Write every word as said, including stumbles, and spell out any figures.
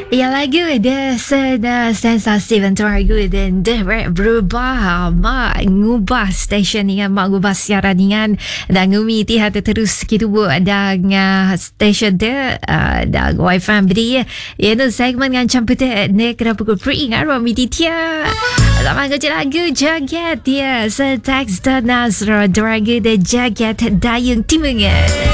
Ya lagu dia sedang sensasi bentuk lagu dan dia berubah mak ngubah stesen dengan mak ngubah siaran dengan dan ngumi ti hati terus gitu buat dan stesen dia dan wifi beri ya tu segmen dengan campur dia ne kena pukul peringat ruang miti tia sama kerja lagu jagat dia seteks dan nasra lagu dia jagat dayung timungan.